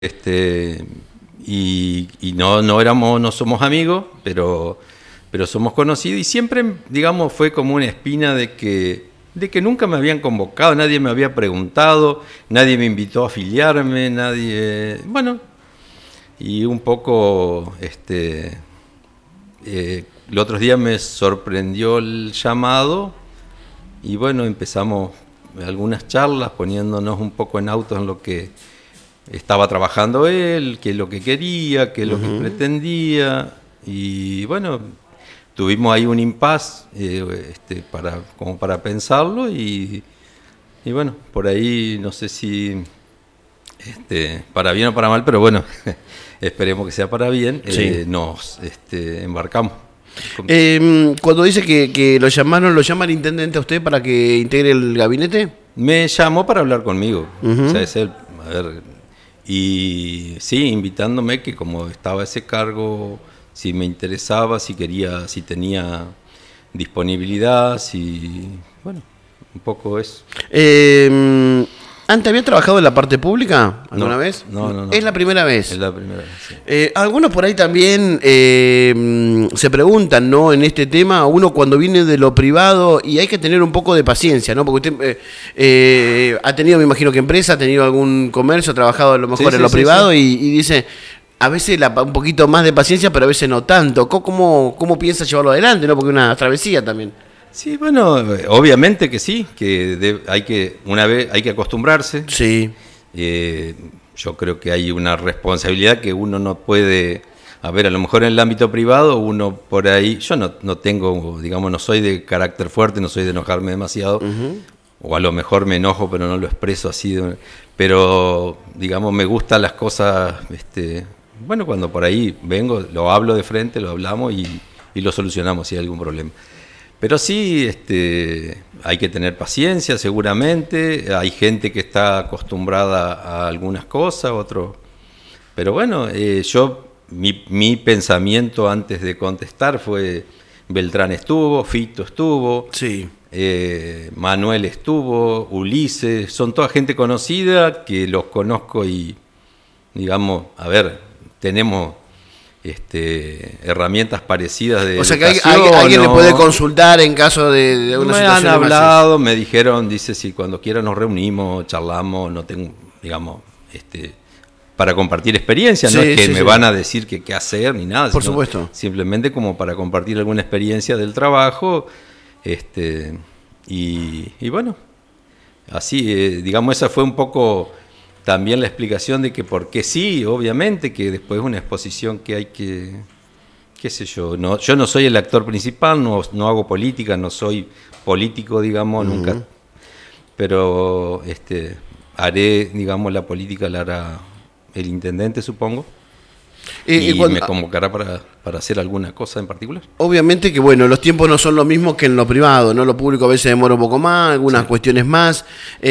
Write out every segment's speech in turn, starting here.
Este, y no somos amigos, pero somos conocidos y siempre, digamos, fue como una espina de que nunca me habían convocado, nadie me había preguntado, nadie me invitó a afiliarme, bueno, y un poco, el otro día me sorprendió el llamado y bueno, empezamos algunas charlas poniéndonos un poco en autos en lo que estaba trabajando él, qué es lo que quería, qué es lo que pretendía, y bueno, tuvimos ahí un impasse como para pensarlo y bueno, por ahí no sé si para bien o para mal, pero bueno, esperemos que sea para bien, Sí. nos embarcamos. Cuando dice que lo llama el intendente a usted para que integre el gabinete. Me llamó para hablar conmigo, Ujú. o sea, es él, a ver, y sí, invitándome que como estaba ese cargo, si me interesaba, si quería, si tenía disponibilidad, bueno, un poco eso. ¿Antes había trabajado en la parte pública alguna No, vez? no. Es la primera vez. Es la primera vez, sí. Algunos por ahí también se preguntan, ¿no? En este tema, uno cuando viene de lo privado, y hay que tener un poco de paciencia, ¿no? Porque usted ha tenido, me imagino que empresa, ha tenido algún comercio, ha trabajado a lo mejor Sí, en lo sí, privado sí. y dice, a veces un poquito más de paciencia, pero a veces no tanto. ¿Cómo piensa llevarlo adelante, no? Porque es una travesía también. Sí, bueno, obviamente que sí, una vez hay que acostumbrarse. Sí. Yo creo que hay una responsabilidad que uno no puede. A ver, a lo mejor en el ámbito privado, uno por ahí. Yo no tengo, digamos, no soy de carácter fuerte, no soy de enojarme demasiado. O a lo mejor me enojo, pero no lo expreso así. Pero, digamos, me gustan las cosas. Bueno, cuando por ahí vengo, lo hablo de frente, lo hablamos y lo solucionamos si hay algún problema. Pero sí, hay que tener paciencia, seguramente. Hay gente que está acostumbrada a algunas cosas, otros. Pero bueno, mi pensamiento antes de contestar fue: Beltrán estuvo, Fito estuvo, Sí. Manuel estuvo, Ulises, son toda gente conocida que los conozco y, digamos, a ver, tenemos herramientas parecidas de O sea que educación, alguien le ¿no? puede consultar en caso de una Me situación han de emergencia. hablado, me dijeron, dice, si cuando quiera nos reunimos, charlamos, no tengo, digamos, para compartir experiencia, no Sí, es que sí, me sí. van a decir qué hacer ni nada, Por sino supuesto. simplemente como para compartir alguna experiencia del trabajo, y bueno, así, digamos, esa fue un poco también la explicación de que por qué sí, obviamente, que después es una exposición que hay que, qué sé yo, yo no soy el actor principal, no hago política, no soy político, digamos, nunca, pero haré, digamos, la política la hará el intendente, supongo, y me convocará para hacer alguna cosa en particular. Obviamente que, bueno, los tiempos no son lo mismo que en lo privado, ¿no? Lo público a veces demora un poco más, algunas Sí. cuestiones más.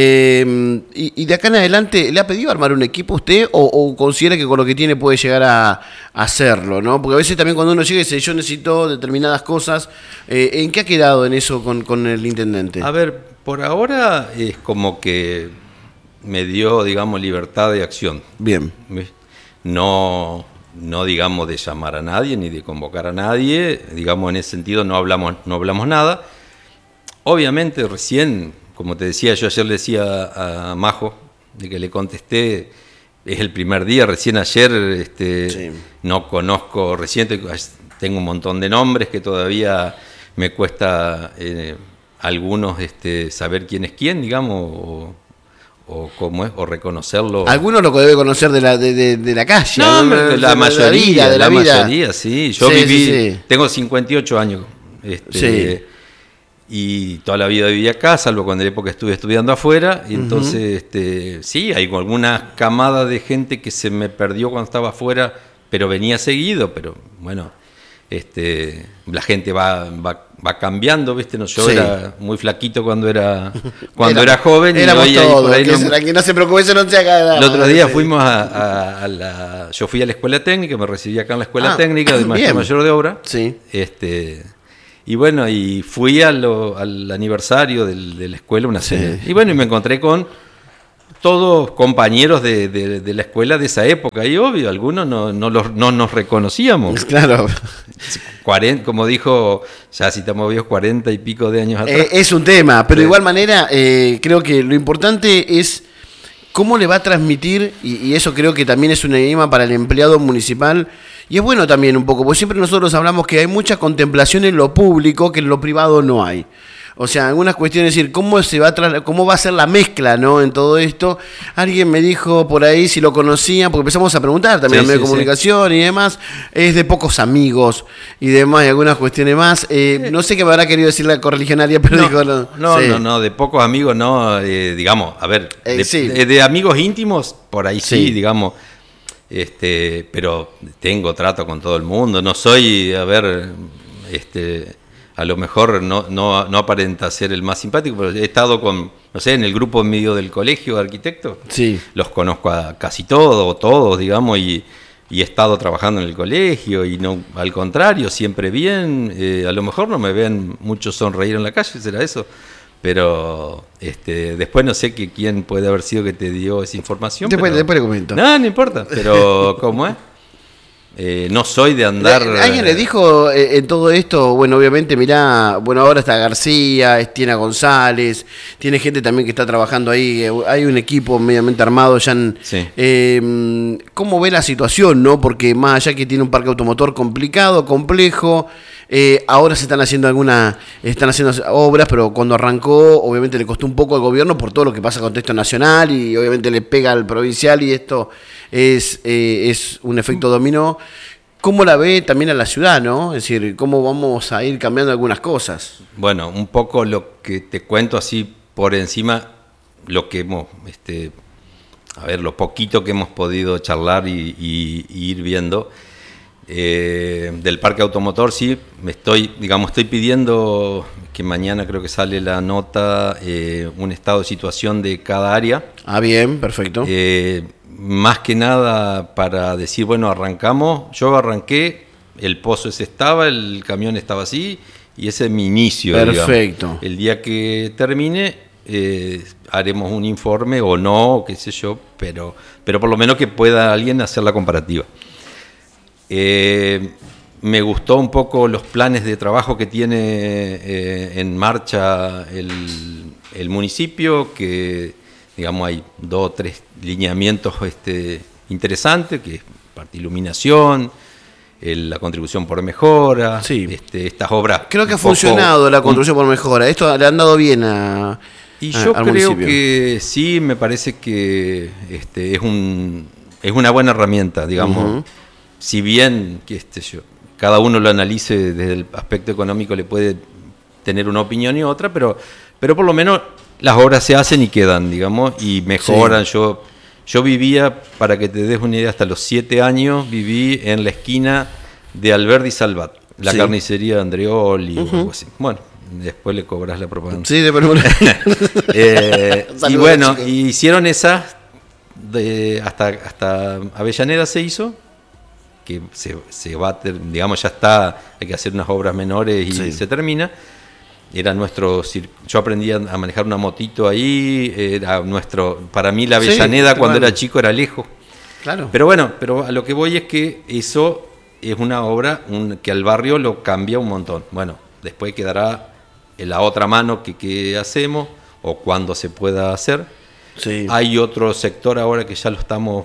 Y de acá en adelante, ¿le ha pedido armar un equipo usted o considera que con lo que tiene puede llegar a hacerlo, ¿no? Porque a veces también cuando uno llega y dice, yo necesito determinadas cosas, ¿en qué ha quedado en eso con el intendente? A ver, por ahora es como que me dio, digamos, libertad de acción. Bien. ¿Ves? No, digamos, de llamar a nadie ni de convocar a nadie, digamos, en ese sentido no hablamos nada. Obviamente recién, como te decía, yo ayer le decía a Majo, de que le contesté, es el primer día, recién ayer, Sí. no conozco, recién tengo un montón de nombres que todavía me cuesta algunos saber quién es quién, digamos, o cómo es, o reconocerlo. Algunos lo debe conocer de la calle. No, algunos la mayoría, de la la vida. mayoría, sí. Yo Sí, viví, sí, sí. tengo 58 años, Sí. y toda la vida viví acá, salvo cuando en la época estuve estudiando afuera, y entonces, sí, hay algunas camadas de gente que se me perdió cuando estaba afuera, pero venía seguido, pero bueno, la gente va cambiando, ¿viste? No, yo Sí. era muy flaquito cuando era joven, y Éramos hoy ahí todos, por ahí que no se preocupe, eso no se haga. el otro día fuimos yo fui a la escuela técnica, me recibí acá en la escuela técnica de maestro bien. mayor de obra. Sí. Y bueno, y fui al aniversario de la escuela una cena. Sí. Y bueno, y me encontré con todos compañeros de la escuela de esa época, y obvio, algunos no nos reconocíamos. Claro. 40, como dijo, ya si estamos viejos, 40 y pico de años atrás. Es un tema, pero Sí. de igual manera creo que lo importante es cómo le va a transmitir, y eso creo que también es un enigma para el empleado municipal, y es bueno también un poco, porque siempre nosotros hablamos que hay mucha contemplación en lo público que en lo privado no hay. O sea, algunas cuestiones, es decir, cómo va a ser la mezcla, ¿no? En todo esto. Alguien me dijo por ahí si lo conocían, porque empezamos a preguntar también Sí, a medio de sí, comunicación y demás. Es de pocos amigos y demás, y algunas cuestiones más. No sé qué me habrá querido decir la correligionaria, pero dijo sí. No, de pocos amigos no, digamos, a ver, Sí. de amigos íntimos, por ahí sí, Sí. digamos, pero tengo trato con todo el mundo, no soy, a ver, a lo mejor no aparenta ser el más simpático, pero he estado no sé, en el grupo medio del colegio de arquitectos, Sí. los conozco a casi todos, digamos, y he estado trabajando en el colegio, y no, al contrario, siempre bien, a lo mejor no me ven mucho sonreír en la calle, será eso, pero después no sé quién puede haber sido que te dio esa información. Después pero, le comento. no importa, pero ¿cómo es? No soy de andar... ¿Alguien le dijo en todo esto? Bueno, obviamente, mirá, bueno, ahora está García, Estiena González, tiene gente también que está trabajando ahí, hay un equipo mediamente armado ya. Sí. ¿Cómo ve la situación, no? Porque más allá que tiene un parque automotor complicado, complejo, ahora están haciendo obras, pero cuando arrancó, obviamente le costó un poco al gobierno por todo lo que pasa con contexto nacional y obviamente le pega al provincial y esto es un efecto dominó. ¿Cómo la ve también a la ciudad, no? Es decir, ¿cómo vamos a ir cambiando algunas cosas? Bueno, un poco lo que te cuento así por encima, lo que hemos, a ver, lo poquito que hemos podido charlar y ir viendo. Del parque automotor, sí, estoy pidiendo que mañana creo que sale la nota, un estado de situación de cada área. Ah, bien, perfecto. Más que nada para decir, bueno, arrancamos, yo arranqué, el pozo ese estaba, el camión estaba así, y ese es mi inicio. Perfecto. Digamos. El día que termine, haremos un informe o no, qué sé yo, pero por lo menos que pueda alguien hacer la comparativa. Me gustó un poco los planes de trabajo que tiene en marcha el municipio, que digamos hay 2 o 3 lineamientos interesantes, que es parte de iluminación, la contribución por mejora, Sí. Estas obras. Creo que ha funcionado la construcción por mejora. Esto le han dado bien al creo municipio. que sí, me parece que es una buena herramienta, digamos. Uh-huh. Si bien cada uno lo analice desde el aspecto económico, le puede tener una opinión y otra, pero por lo menos las obras se hacen y quedan, digamos, y mejoran. Sí. Yo vivía, para que te des una idea, hasta los 7 años viví en la esquina de Alberdi y Salvat, la carnicería de Andreoli o algo así. Bueno, después le cobras la propaganda. Sí, y bueno, hicieron esas, hasta Avellaneda se hizo, que se va, digamos, ya está, hay que hacer unas obras menores y se termina. Era yo aprendí a manejar una motito ahí, para mí la Avellaneda cuando era chico era lejos. Claro. Pero bueno, a lo que voy es que eso es una obra que al barrio lo cambia un montón. Bueno, después quedará en la otra mano que hacemos o cuando se pueda hacer. Sí. Hay otro sector ahora que ya lo estamos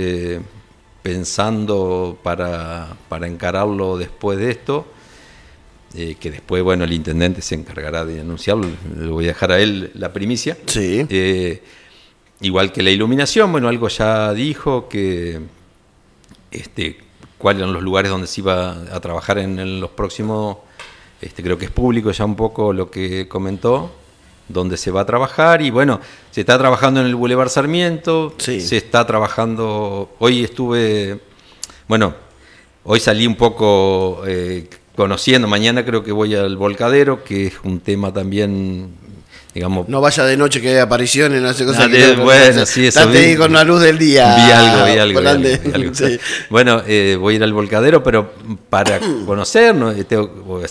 pensando para encararlo después de esto, que después, bueno, el intendente se encargará de anunciarlo, le voy a dejar a él la primicia. Sí. Igual que la iluminación, bueno, algo ya dijo, que cuáles eran los lugares donde se iba a trabajar en los próximos, creo que es público ya un poco lo que comentó, donde se va a trabajar, y bueno, se está trabajando en el Boulevard Sarmiento, se está trabajando, hoy salí un poco conociendo, mañana creo que voy al Volcadero, que es un tema también, digamos... No vaya de noche que hay apariciones, no hace cosas bueno, sí, eso date ahí con la luz del día. Vi algo. Sí. Bueno, voy a ir al Volcadero, pero para conocernos,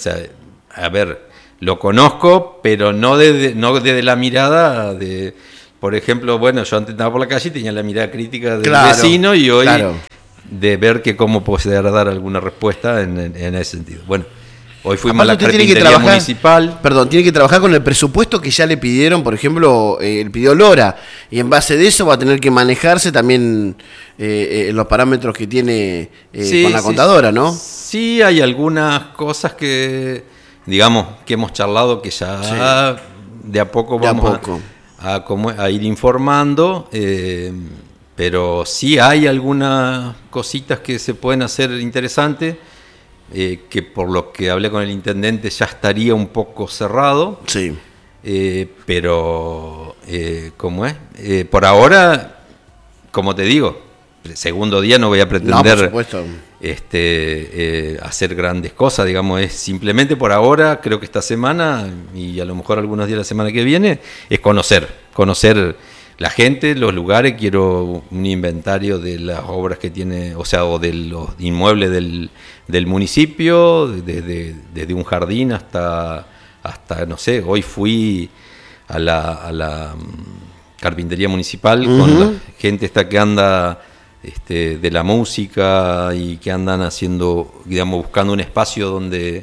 a ver... Lo conozco, pero no desde la mirada de por ejemplo, bueno, yo antes andaba por la calle y tenía la mirada crítica del Claro, vecino y hoy claro. de ver que cómo poder dar alguna respuesta en ese sentido. Bueno, hoy fuimos Aparte a la usted tiene que carpintería trabajar, municipal. perdón, tiene que trabajar con el presupuesto que ya le pidieron, por ejemplo, le pidió Lora, y en base de eso va a tener que manejarse también los parámetros que tiene con la contadora, ¿no? Sí, hay algunas cosas que, digamos, que hemos charlado que ya de a poco vamos a ir informando, pero sí hay algunas cositas que se pueden hacer interesantes, que por lo que hablé con el intendente ya estaría un poco cerrado. Sí. Pero, ¿cómo es? Por ahora, como te digo, segundo día no voy a pretender hacer grandes cosas, digamos, es simplemente por ahora, creo que esta semana y a lo mejor algunos días la semana que viene, es conocer la gente, los lugares. Quiero un inventario de las obras que tiene, o sea, o de los inmuebles del municipio, desde un jardín hasta, no sé, hoy fui a la carpintería municipal con la gente esta que anda de la música y que andan haciendo, digamos, buscando un espacio donde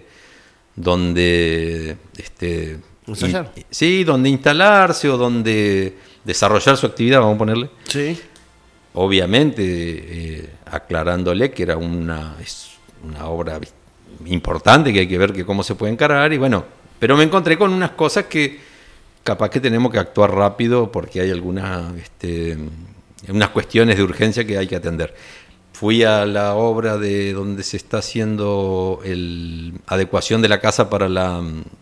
donde instalarse o donde desarrollar su actividad, vamos a ponerle. Sí. Obviamente, aclarándole que era es una obra importante, que hay que ver cómo se puede encarar, y bueno, pero me encontré con unas cosas que capaz que tenemos que actuar rápido porque hay algunas unas cuestiones de urgencia que hay que atender. Fui a la obra de donde se está haciendo la adecuación de la casa para la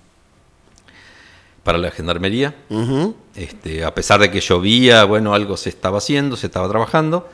gendarmería. A pesar de que llovía, bueno, algo se estaba haciendo, se estaba trabajando,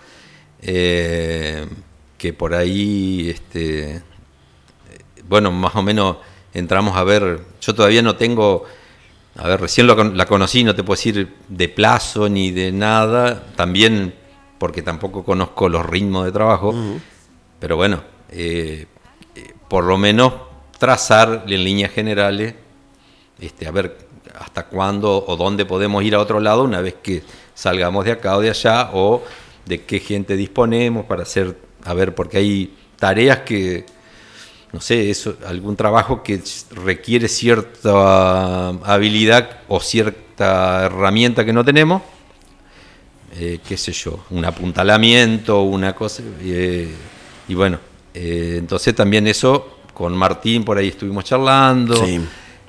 que por ahí, bueno, más o menos entramos a ver. Yo todavía no tengo, a ver, recién la conocí, no te puedo decir de plazo ni de nada, también porque tampoco conozco los ritmos de trabajo, pero bueno, por lo menos trazar en líneas generales, a ver hasta cuándo o dónde podemos ir a otro lado una vez que salgamos de acá o de allá, o de qué gente disponemos para hacer, a ver, porque hay tareas que, no sé, algún trabajo que requiere cierta habilidad o cierta herramienta que no tenemos, qué sé yo, un apuntalamiento, una cosa, y bueno, entonces también eso, con Martín por ahí estuvimos charlando. Sí.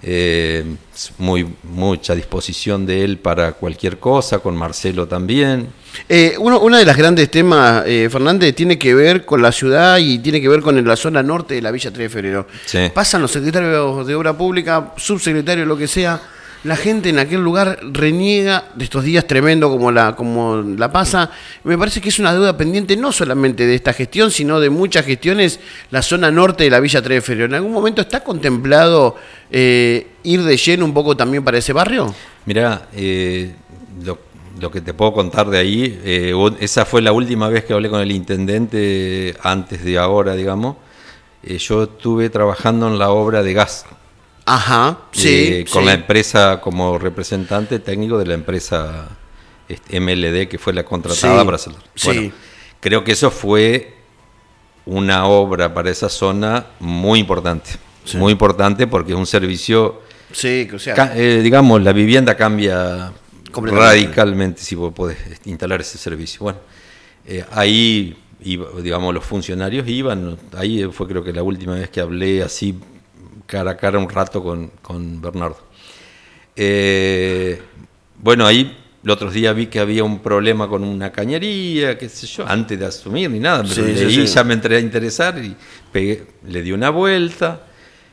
Mucha disposición de él para cualquier cosa, con Marcelo también. Uno de los grandes temas, Fernández, tiene que ver con la ciudad y tiene que ver con la zona norte de la Villa 3 de Febrero. Sí. Pasan los secretarios de Obra Pública, subsecretarios, lo que sea. La gente en aquel lugar reniega de estos días tremendo como la pasa. Me parece que es una deuda pendiente no solamente de esta gestión, sino de muchas gestiones, la zona norte de la Villa 3 de Febrero. ¿En algún momento está contemplado ir de lleno un poco también para ese barrio? Mirá, lo que te puedo contar de ahí, esa fue la última vez que hablé con el intendente, antes de ahora, digamos. Yo estuve trabajando en la obra de gas. Ajá, sí. Con la empresa, como representante técnico de la empresa MLD, que fue la contratada para hacerlo. Bueno, creo que eso fue una obra para esa zona muy importante. Sí. Muy importante porque es un servicio. Sí, o sea, digamos, la vivienda cambia radicalmente si vos podés instalar ese servicio. Bueno, ahí, digamos, los funcionarios iban. Ahí fue, creo que la última vez que hablé así cara a cara un rato con Bernardo. Bueno, ahí los otros días vi que había un problema con una cañería, qué sé yo, antes de asumir ni nada, pero ahí ya me entré a interesar y le di una vuelta.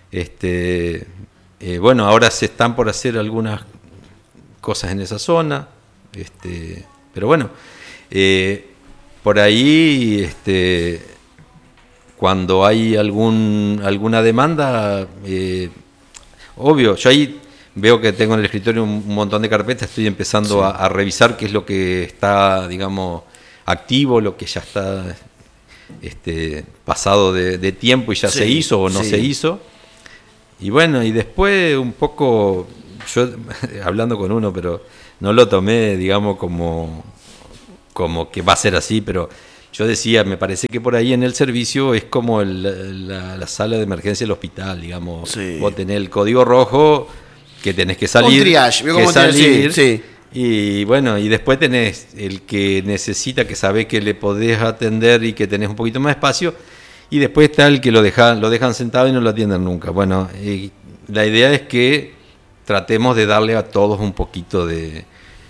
Bueno, ahora se están por hacer algunas cosas en esa zona, pero bueno, por ahí, cuando hay alguna demanda, obvio, yo ahí veo que tengo en el escritorio un montón de carpetas, estoy empezando a revisar qué es lo que está, digamos, activo, lo que ya está pasado de tiempo y ya se hizo o no se hizo. Y bueno, y después un poco yo hablando con uno, pero no lo tomé, digamos, como que va a ser así, pero yo decía, me parece que por ahí en el servicio es como la sala de emergencia del hospital, digamos. Sí. Vos tenés el código rojo, que tenés que salir. Un triage, ¿vio que cómo salir, sí. Y bueno, y después tenés el que necesita, que sabe que le podés atender y que tenés un poquito más de espacio, y después está el que lo dejan sentado y no lo atienden nunca. Bueno, la idea es que tratemos de darle a todos un poquito de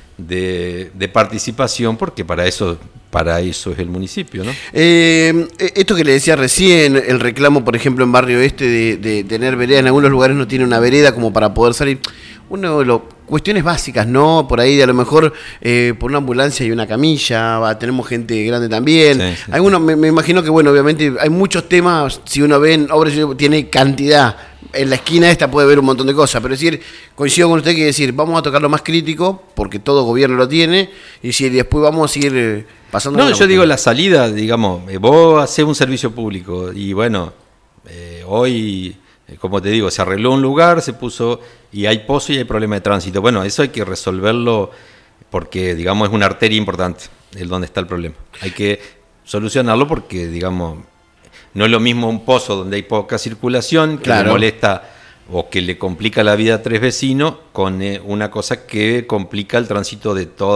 participación, porque para eso es el municipio, ¿no? Esto que le decía recién, el reclamo, por ejemplo, en Barrio Este de tener vereda, en algunos lugares no tiene una vereda como para poder salir. Cuestiones básicas, ¿no? Por ahí, a lo mejor, por una ambulancia y una camilla, tenemos gente grande también. Sí, sí. Algunos, me imagino que, bueno, obviamente hay muchos temas, si uno ve en obras, tiene cantidad. En la esquina esta puede ver un montón de cosas, pero decir, coincido con usted que decir, vamos a tocar lo más crítico, porque todo gobierno lo tiene, y si después vamos a seguir pasando. No, yo digo la salida, digamos, vos hacés un servicio público, y bueno, hoy, como te digo, se arregló un lugar, se puso, y hay pozo y hay problema de tránsito. Bueno, eso hay que resolverlo, porque, digamos, es una arteria importante, el donde está el problema. Hay que solucionarlo porque, digamos, no es lo mismo un pozo donde hay poca circulación, que claro, le molesta o que le complica la vida a 3 vecinos, con una cosa que complica el tránsito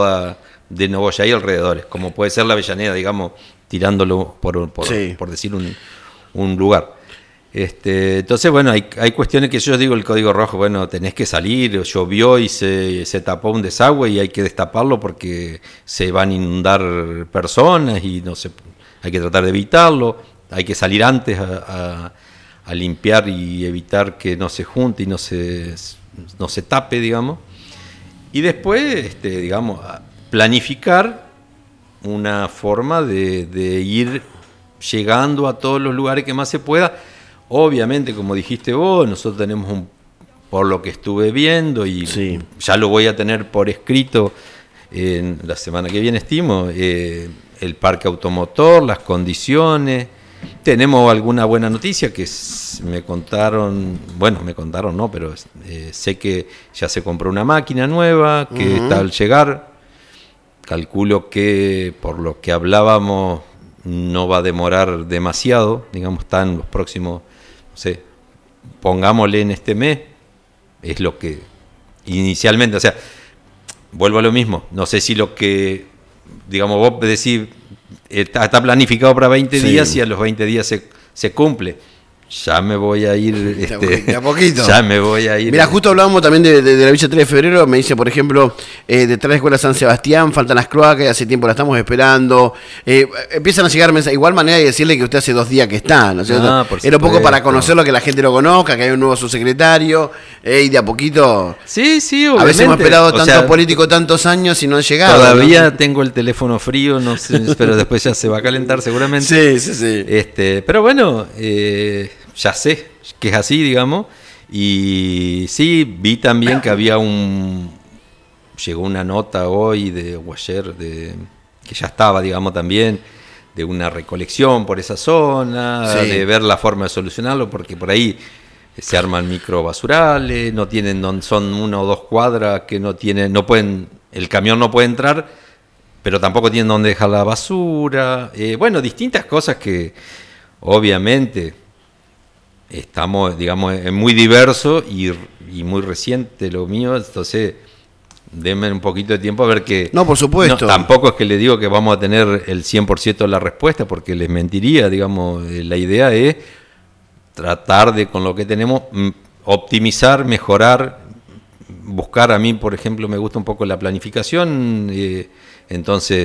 de Nogoyá y alrededores, como puede ser la Avellaneda, digamos, tirándolo por decir un lugar. Entonces, bueno, hay cuestiones que yo digo, el código rojo, bueno, tenés que salir, llovió y se tapó un desagüe y hay que destaparlo porque se van a inundar personas y no se, hay que tratar de evitarlo. Hay que salir antes a limpiar y evitar que no se junte y no se tape, digamos. Y después, digamos, planificar una forma de ir llegando a todos los lugares que más se pueda. Obviamente, como dijiste vos, nosotros tenemos por lo que estuve viendo, y ya lo voy a tener por escrito en la semana que viene, estimo, el parque automotor, las condiciones. Tenemos alguna buena noticia que me contaron no, pero sé que ya se compró una máquina nueva que está al llegar. Calculo que por lo que hablábamos no va a demorar demasiado, digamos, está en los próximos, no sé, pongámosle en este mes, es lo que inicialmente, o sea, vuelvo a lo mismo, no sé si lo que, digamos, vos decís, está planificado para 20 días y a los 20 días se cumple. Ya me voy a ir. De a poquito. Ya me voy a ir. Mira, justo hablábamos también de la Villa 3 de Febrero. Me dice, por ejemplo, detrás de la Escuela San Sebastián faltan las cloacas, hace tiempo la estamos esperando. Empiezan a llegar mensajes. Igual manera de decirle que usted hace 2 días que está, ¿no es cierto? Era un poco para conocerlo, que la gente lo conozca, que hay un nuevo subsecretario. Y de a poquito. Sí, obviamente. A veces hemos esperado tantos políticos tantos años y no han llegado. Todavía ¿no? Tengo el teléfono frío, no sé, pero después ya se va a calentar seguramente. Sí. Pero bueno. Ya sé que es así, digamos, y sí, vi también que llegó una nota hoy o ayer, que ya estaba, digamos, también, de una recolección por esa zona, de ver la forma de solucionarlo, porque por ahí se arman microbasurales, son 1 o 2 cuadras que el camión no puede entrar, pero tampoco tienen dónde dejar la basura, bueno, distintas cosas que obviamente estamos, digamos, es muy diverso y muy reciente lo mío, entonces denme un poquito de tiempo a ver que... No, por supuesto. Tampoco es que le digo que vamos a tener el 100% de la respuesta, porque les mentiría, digamos, la idea es tratar de, con lo que tenemos, optimizar, mejorar, buscar. A mí, por ejemplo, me gusta un poco la planificación, entonces,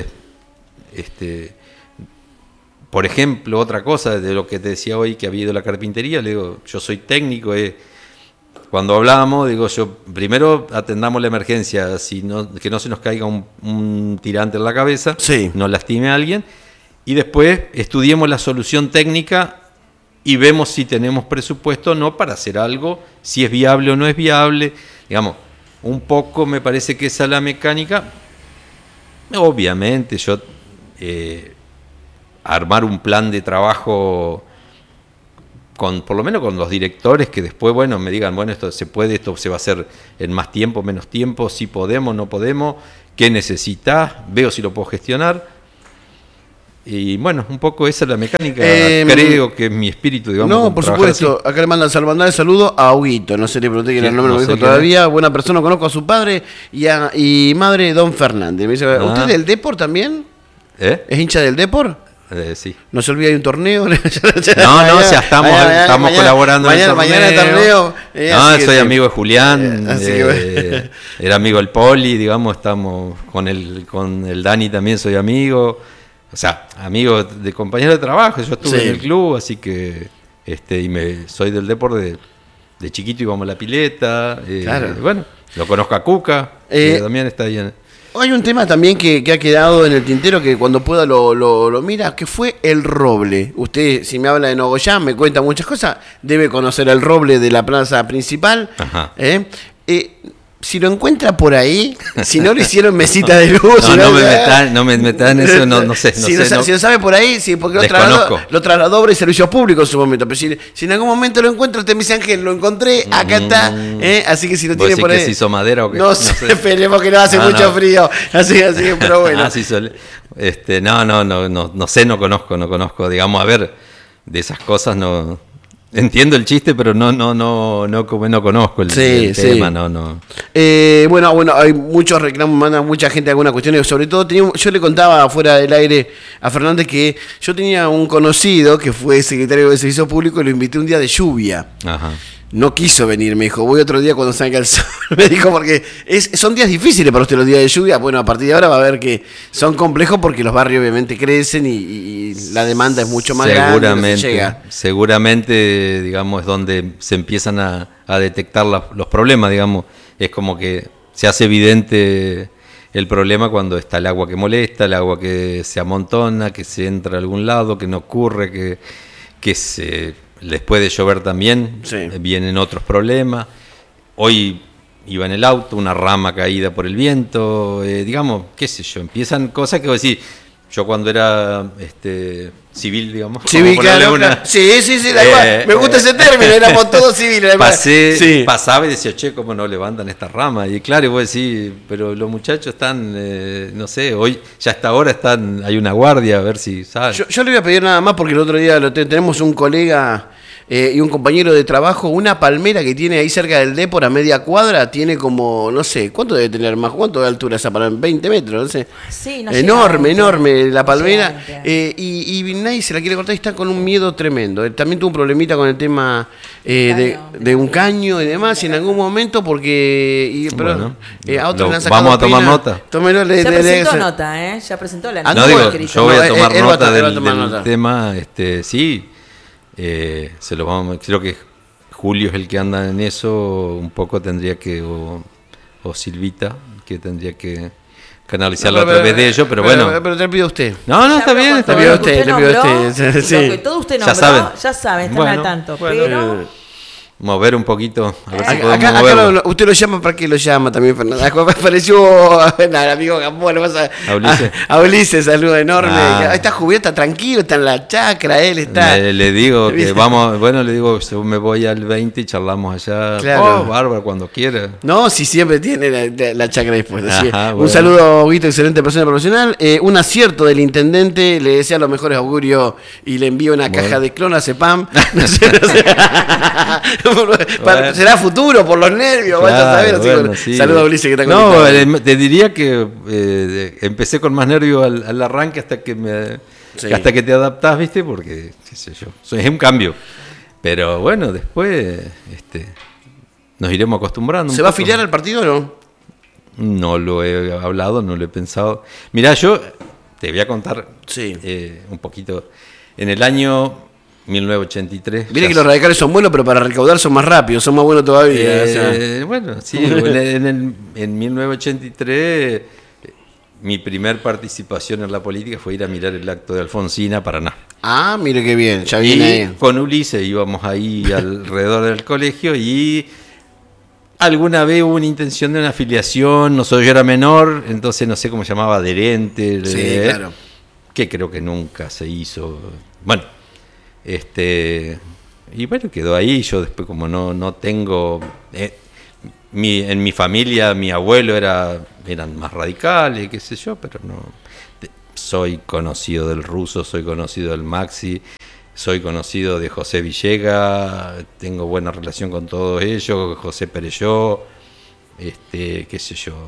por ejemplo, otra cosa de lo que te decía hoy, que había ido a la carpintería, le digo, yo soy técnico, cuando hablábamos, digo yo, primero atendamos la emergencia, que no se nos caiga un tirante en la cabeza, no lastime a alguien, y después estudiemos la solución técnica y vemos si tenemos presupuesto o no para hacer algo, si es viable o no es viable, digamos, un poco me parece que esa es la mecánica. Obviamente yo... armar un plan de trabajo por lo menos con los directores que después, bueno, me digan, bueno, esto se puede, esto se va a hacer en más tiempo, menos tiempo, si podemos, no podemos, qué necesitas, veo si lo puedo gestionar. Y bueno, un poco esa es la mecánica, creo que es mi espíritu, digamos. No, por supuesto, así. Acá le mandan mandar el saludo a Huguito, no sé, le pregunté que era el nombre, no me dijo todavía, buena persona, conozco a su padre y madre, don Fernández. Me dice, ¿usted es del Depor también? ¿Es hincha del Depor? Sí. No se olvida, hay un torneo. No, o sea, estamos colaborando en el torneo. Mañana torneo. No, soy amigo de Julián, era amigo del Poli, digamos, estamos con el Dani también soy amigo. O sea, amigo de compañero de trabajo, yo estuve en el club, así que soy del deporte de chiquito, íbamos a la pileta. Claro. Bueno, lo conozco a Cuca, que también está ahí. Hay un tema también que ha quedado en el tintero que cuando pueda lo mira, que fue el roble. Usted, si me habla de Nogoyá, me cuenta muchas cosas, debe conocer el roble de la plaza principal. Ajá. Si lo encuentra por ahí, si no le hicieron mesita de luz... No me metan en eso, no sé. Si lo sabe por ahí, sí, porque lo trasladó a servicios públicos en su momento. Pero si en algún momento lo encuentra, usted me dice, Ángel, lo encontré, acá está. Así que si lo tiene por ahí... ¿Que se hizo madera o qué? No sé, esperemos que no hace mucho frío. Así que, pero bueno. Sí suele. No sé, no conozco. Digamos, a ver, de esas cosas no... Entiendo el chiste, pero no conozco el tema, no. Bueno, hay muchos reclamos, manda mucha gente algunas cuestiones, sobre todo yo le contaba fuera del aire a Fernández que yo tenía un conocido que fue secretario de Servicio Público y lo invité un día de lluvia. Ajá. No quiso venir, me dijo, voy otro día cuando salga el sol. Me dijo, porque son días difíciles para usted los días de lluvia. Bueno, a partir de ahora va a ver que son complejos porque los barrios obviamente crecen y la demanda es mucho más grande. Seguramente, digamos, es donde se empiezan a detectar los problemas, digamos. Es como que se hace evidente el problema cuando está el agua que molesta, el agua que se amontona, que se entra a algún lado, que no ocurre, que les puede llover también, vienen otros problemas. Hoy iba en el auto, una rama caída por el viento, digamos, qué sé yo, empiezan cosas que vos decís, yo cuando era civil, digamos. Civil, claro. Sí, me gusta ese término, éramos todos civiles. Pasaba y decía, che, ¿cómo no levantan esta rama? Y claro, y vos decís, pero los muchachos están, no sé, hoy, ya hasta ahora hay una guardia, a ver si saben. Yo le voy a pedir nada más porque el otro día tenemos un colega y un compañero de trabajo, una palmera que tiene ahí cerca del Depor a media cuadra, tiene como, no sé, ¿cuánto debe tener más? ¿Cuánto de altura esa palmera? 20 metros, no sé. Sí, no enorme la palmera. Y nadie se la quiere cortar y está con un miedo tremendo. También tuvo un problemita con el tema de un caño y demás, y en algún momento porque... a otros le han sacado vamos a tomar nota. Ya presentó nota, ¿eh? Ya presentó la nota. Yo voy a tomar nota del tema, sí. Creo que Julio es el que anda en eso, un poco tendría que, o Silvita, que tendría que canalizarlo a través de ellos, pero bueno. Pero te lo pido usted. No, está bien. Le pido usted. Sí. Lo que todo usted nombró, ya saben, están al tanto, pero... Mover un poquito, a ver si podemos acá usted lo llama, ¿para qué lo llama también, Fernando? Apareció el amigo Gamboa, a Ulises, saludo enorme. Está cubierta, tranquilo, está en la chacra, él está... Le digo que me voy al 20 y charlamos allá. Claro. Bárbaro, cuando quiera. No, si siempre tiene la chacra dispuesta. Ajá, un saludo a Huguito, excelente persona profesional. Un acierto del intendente, le desea los mejores augurios y le envío una caja de clon a Cepam. No sé. Será futuro por los nervios, vas a saber. Saludos a Ulises que está conectado. No, te diría que empecé con más nervios al arranque hasta que te adaptás, ¿viste? Porque, qué sé yo, es un cambio. Pero bueno, después nos iremos acostumbrando. ¿Se va a afiliar al partido o no? No lo he hablado, no lo he pensado. Mirá, yo te voy a contar un poquito. En el año 1983. Mire que los radicales son buenos, pero para recaudar son más rápidos, son más buenos todavía. Bueno, sí, en 1983 mi primer participación en la política fue ir a mirar el acto de Alfonsina, Paraná. Ah, mire qué bien, ya viene ahí. Con Ulises íbamos ahí alrededor del colegio y alguna vez hubo una intención de una afiliación, yo era menor, entonces no sé cómo se llamaba, adherente, claro, que creo que nunca se hizo. Bueno, Y bueno, quedó ahí. Yo después, como no tengo... en mi familia, mi abuelo eran más radicales, qué sé yo, pero no... Soy conocido del Ruso, soy conocido del Maxi, soy conocido de José Villega, tengo buena relación con todos ellos, José Perelló, qué sé yo...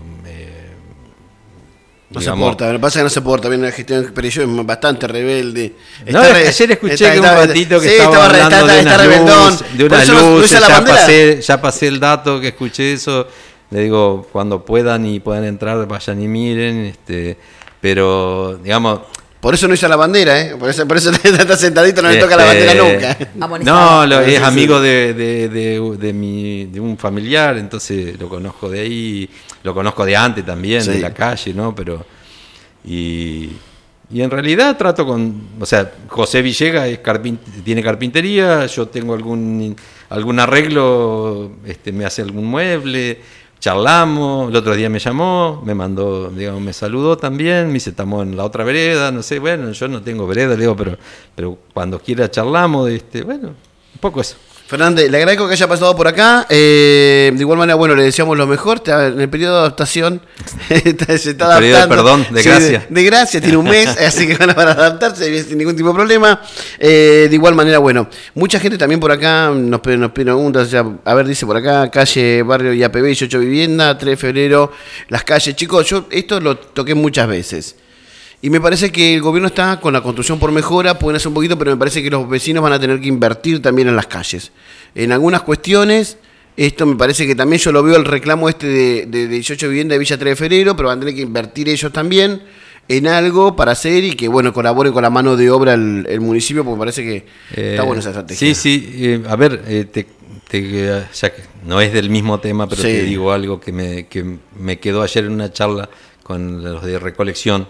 No se porta, lo que pasa es que no se porta bien la gestión, pero yo es bastante rebelde. No, ayer escuché que un ratito que estaba hablando de una luz, ya pasé el dato que escuché eso, le digo, cuando puedan entrar, vayan y miren, pero digamos... Por eso no hizo la bandera, ¿eh? Por eso está sentadito, no le toca la bandera nunca. No, es amigo de un familiar, entonces lo conozco de ahí, lo conozco de antes también, de la calle, ¿no? Pero y en realidad trato o sea, José Villega tiene carpintería, yo tengo algún arreglo, me hace algún mueble, charlamos, el otro día me llamó, me mandó, digamos, me saludó también, me dice, estamos en la otra vereda, no sé, bueno, yo no tengo vereda, le digo, pero cuando quiera charlamos, bueno, un poco eso. Fernández, le agradezco que haya pasado por acá. De igual manera, bueno, le deseamos lo mejor. En el periodo de adaptación se está adaptando. Perdón, de gracia. De gracia, tiene un mes, así que van a adaptarse sin ningún tipo de problema. De igual manera, bueno, mucha gente también por acá nos pregunta, o sea, a ver, dice por acá, calle, barrio IAPB, 18 vivienda, 3 de febrero, las calles. Chicos, yo esto lo toqué muchas veces. Y me parece que el gobierno está con la construcción por mejora, pueden hacer un poquito, pero me parece que los vecinos van a tener que invertir también en las calles. En algunas cuestiones, esto me parece que también yo lo veo el reclamo de 18 viviendas de Villa 3 de Febrero, pero van a tener que invertir ellos también en algo para hacer y que, bueno, colaboren con la mano de obra el municipio, porque me parece que está buena esa estrategia. Sí, a ver, ya que no es del mismo tema, pero te digo algo que me quedó ayer en una charla con los de recolección.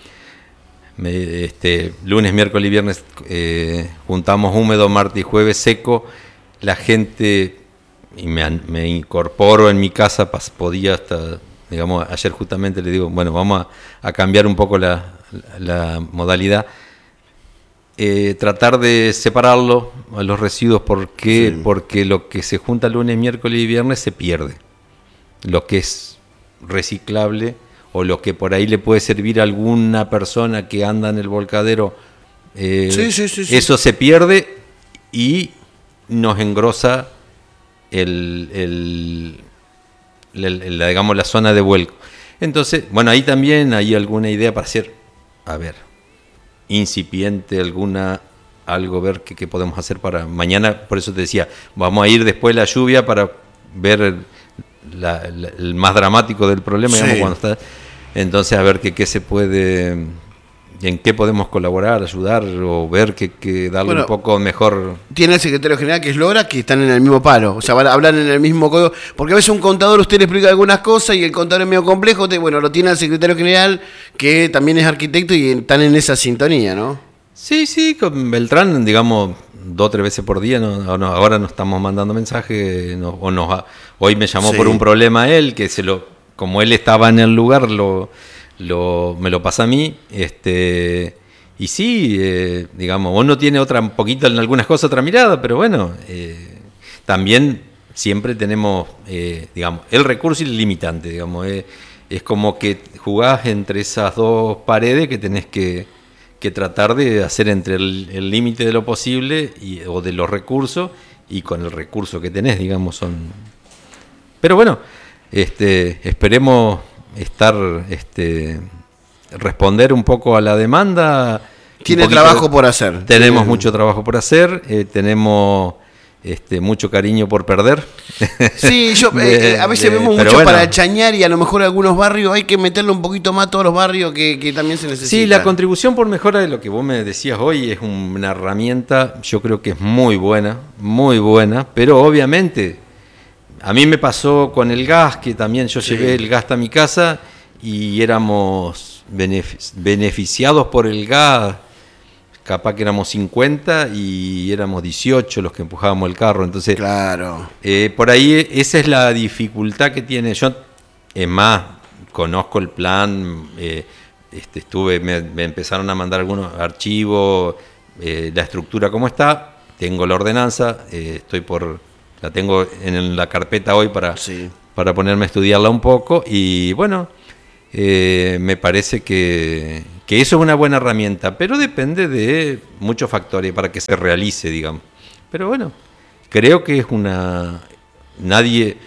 Lunes, miércoles y viernes juntamos húmedo, martes y jueves seco. La gente, y me incorporo en mi casa, podía hasta, digamos, ayer justamente le digo, bueno, vamos a cambiar un poco la modalidad. Tratar de separarlo a los residuos, porque lo que se junta lunes, miércoles y viernes se pierde. Lo que es reciclable o lo que por ahí le puede servir a alguna persona que anda en el volcadero, eso se pierde y nos engrosa digamos, la zona de vuelco. Entonces, bueno, ahí también hay alguna idea para hacer, incipiente, algo, ver qué podemos hacer para mañana. Por eso te decía, vamos a ir después de la lluvia para ver el más dramático del problema, digamos, cuando está. Entonces, a ver qué se puede, en qué podemos colaborar, ayudar o ver que darle un poco mejor. Tiene el secretario general, que es Lora, que están en el mismo palo, o sea, van a hablar en el mismo código, porque a veces un contador usted le explica algunas cosas y el contador es medio complejo, lo tiene el secretario general, que también es arquitecto y están en esa sintonía, ¿no? Sí, con Beltrán, digamos, 2 o 3 veces por día, ahora nos estamos mandando mensajes, hoy me llamó por un problema él, que como él estaba en el lugar, me lo pasa a mí, y sí, digamos, uno tiene un poquito en algunas cosas otra mirada, pero bueno, también siempre tenemos, digamos, el recurso ilimitante, digamos, es como que jugás entre esas dos paredes que tenés que tratar de hacer entre el límite de lo posible o de los recursos y con el recurso que tenés, digamos, pero bueno, esperemos responder un poco a la demanda. Tiene trabajo por hacer. Tenemos mucho trabajo por hacer, tenemos mucho cariño por perder. Sí, a veces vemos mucho para chañar y a lo mejor algunos barrios hay que meterle un poquito más a todos los barrios que también se necesitan. Sí, la contribución por mejora de lo que vos me decías hoy es una herramienta, yo creo que es muy buena, pero obviamente a mí me pasó con el gas, que también yo llevé el gas a mi casa y éramos beneficiados por el gas. Capaz que éramos 50 y éramos 18 los que empujábamos el carro. Entonces, claro. Por ahí esa es la dificultad que tiene. Yo, es más, conozco el plan, me empezaron a mandar algunos archivos, la estructura cómo está, tengo la ordenanza, la tengo en la carpeta hoy para ponerme a estudiarla un poco y bueno, me parece que eso es una buena herramienta, pero depende de muchos factores para que se realice, digamos. Pero bueno, creo que es nadie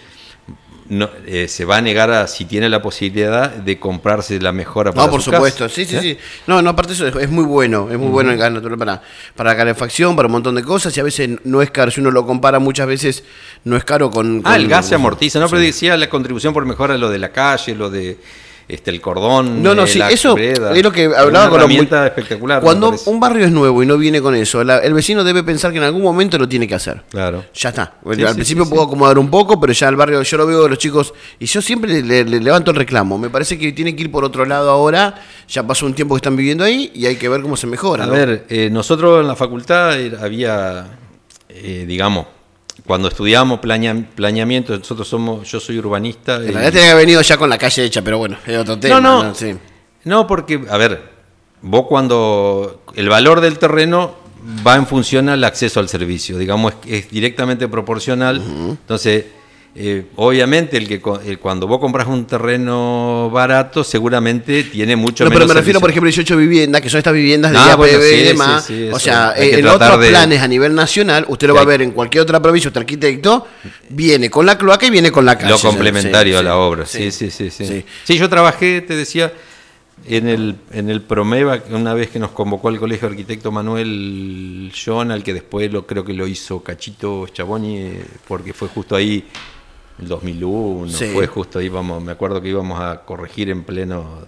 se va a negar si tiene la posibilidad de comprarse la mejora para por supuesto, casa. Sí. No, aparte eso es muy bueno, bueno el gas natural para calefacción, para un montón de cosas, y a veces no es caro, si uno lo compara muchas veces no es caro con el gas se amortiza, ¿no? Pero decía la contribución por mejora, lo de la calle, lo de el cordón. Sí, eso vereda, es lo que hablaba con los espectacular. Cuando un barrio es nuevo y no viene con eso, el vecino debe pensar que en algún momento lo tiene que hacer. Claro. Ya está. Al principio puedo acomodar un poco, pero ya el barrio, yo lo veo de los chicos, y yo siempre le levanto el reclamo. Me parece que tiene que ir por otro lado ahora, ya pasó un tiempo que están viviendo ahí, y hay que ver cómo se mejora. A ver, nosotros en la facultad había, digamos, cuando estudiamos planeamiento, yo soy urbanista. En realidad tenía que haber venido ya con la calle hecha, pero bueno, es otro tema. No, porque, a ver, vos cuando el valor del terreno va en función al acceso al servicio, digamos, es directamente proporcional. Entonces, obviamente, cuando vos compras un terreno barato, seguramente tiene mucho menos. Pero me refiero, por ejemplo, a 18 viviendas, que son estas viviendas de IAPB y demás. O sea, en otros planes a nivel nacional, usted lo va a ver en cualquier otra provincia, usted arquitecto, viene con la cloaca y viene con la calle. Lo complementario a la obra. Sí, yo trabajé, te decía, en el Promeva, una vez que nos convocó al Colegio Arquitecto Manuel John, al que después creo que lo hizo Cachito Schiavoni, porque fue justo ahí. El 2001, fue justo ahí, me acuerdo que íbamos a corregir en pleno,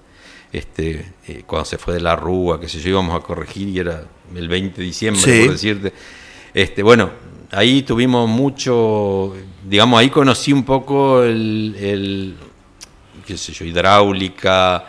cuando se fue de la Rúa, qué sé yo, íbamos a corregir y era el 20 de diciembre, por decirte. Bueno, ahí tuvimos mucho, digamos, ahí conocí un poco qué sé yo, hidráulica,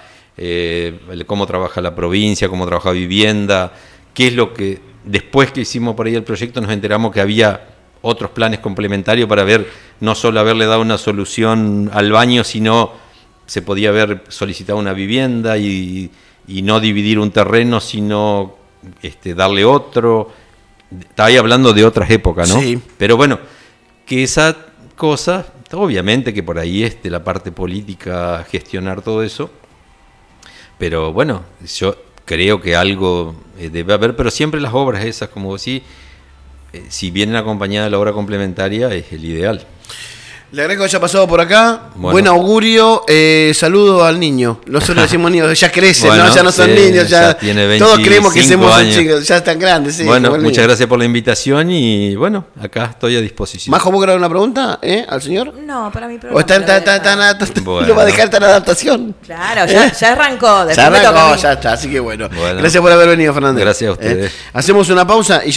cómo trabaja la provincia, cómo trabaja vivienda, qué es lo que, después que hicimos por ahí el proyecto, nos enteramos que había otros planes complementarios para ver, no solo haberle dado una solución al baño, sino se podía haber solicitado una vivienda y no dividir un terreno, sino darle otro. Estaba ahí hablando de otras épocas, ¿no? Sí. Pero bueno, que esa cosa, obviamente que por ahí la parte política, gestionar todo eso, pero bueno, yo creo que algo debe haber, pero siempre las obras esas, como decís, si vienen acompañadas de la obra complementaria, es el ideal. Le agradezco que haya pasado por acá. Buen augurio. Saludo al niño. Nosotros decimos niños, ya crecen, ¿no? Ya no son niños. Ya tiene 25 todos creemos que somos chicos, ya están grandes. Sí, bueno, muchas gracias por la invitación y bueno, acá estoy a disposición. ¿Majo, vos querés una pregunta al señor? No, para mí. ¿O lo va a dejar tan adaptación? Claro, ya arrancó. Ya está. Así que bueno. Gracias por haber venido, Fernández. Gracias a ustedes. Hacemos una pausa y